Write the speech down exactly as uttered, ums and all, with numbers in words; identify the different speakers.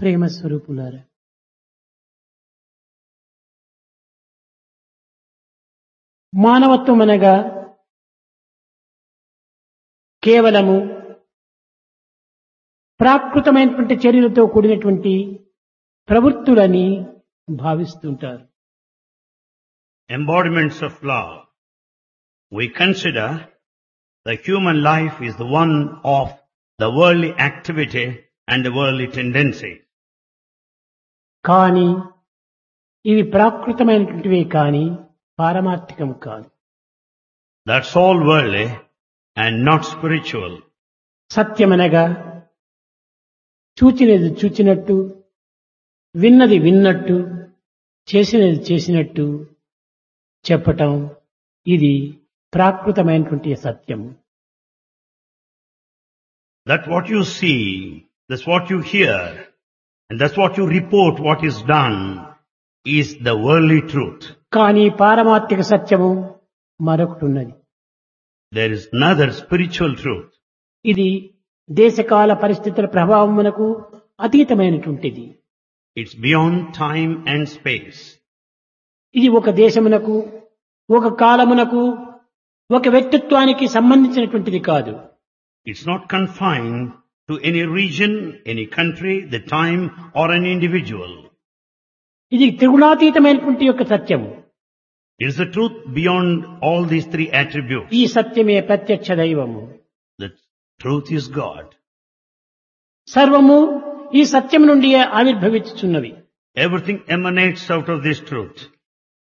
Speaker 1: ప్రేమ స్వరూపులారా, మానవత్వం అనగా కేవలము ప్రాకృతమైనటువంటి చర్యలతో కూడినటువంటి ప్రవృత్తులని భావిస్తుంటారు.
Speaker 2: Embodiments of love. We consider the human life is the one of the worldly activity and the worldly tendency.
Speaker 1: కానీ ఇవి ప్రాకృతమైనటువంటివే కానీ పారమార్థికం కాదు.
Speaker 2: That's all worldly and not spiritual.
Speaker 1: సత్యమనగా చూచినది చూచినట్టు, విన్నది విన్నట్టు, చేసినది చేసినట్టు చెప్పటం, ఇది ప్రాకృతమైనటువంటి సత్యం.
Speaker 2: That what you see, that's what you hear, and that's what you report what is done is the worldly truth.
Speaker 1: కానీ పారమార్థిక సత్యము మరొకటి ఉన్నది.
Speaker 2: There is another spiritual truth.
Speaker 1: ఇది దేశకాల పరిస్థితుల ప్రభావమునకు అతీతమైనటువంటిది.
Speaker 2: It's beyond time and space.
Speaker 1: ఇది ఒక దేశమునకు, ఒక కాలమునకు, ఒక వ్యక్తిత్వానికి సంబంధించినటువంటిది కాదు.
Speaker 2: It's not confined to any region, any country, the time or an individual.
Speaker 1: ఇది త్రిగుణాతీతమైనటువంటి యొక్క సత్యము.
Speaker 2: It is the truth beyond all these three attributes.
Speaker 1: ఈ సత్యమే ప్రత్యక్ష దైవము.
Speaker 2: The truth is God.
Speaker 1: సర్వము ఈ సత్యం నుండి ఆవిర్భవించుచున్నవి.
Speaker 2: Everything emanates out of this truth.